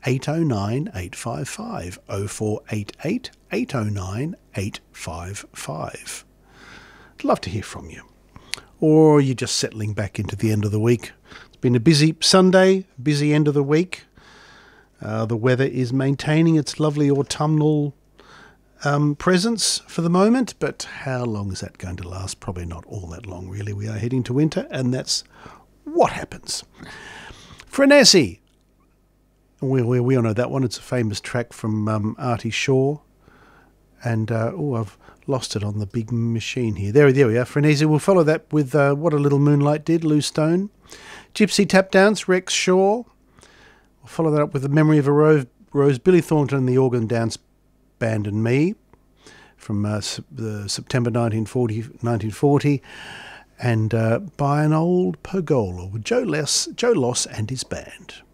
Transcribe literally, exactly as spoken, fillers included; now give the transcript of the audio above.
eight oh nine, eight five five, oh four eight eight, eight oh nine, eight five five. I'd love to hear from you. Or you're just settling back into the end of the week. It's been a busy Sunday, busy end of the week. Uh, the weather is maintaining its lovely autumnal um, presence for the moment, but how long is that going to last? Probably not all that long, really. We are heading to winter, and that's what happens. Frenesi. We, we, we all know that one. It's a famous track from um, Artie Shaw. And, uh, oh, I've lost it on the big machine here. There, there we are. Frenesi. We'll follow that with uh, What a Little Moonlight Did, Lou Stone. Gypsy Tap Dance, Rex Shaw. We'll follow that up with The Memory of a Rose, Rose Billy Thornton and the Organ Dance Band and Me from uh, the September nineteen forty, and uh, By an Old Pergola with Joe Loss, Joe Loss and his band.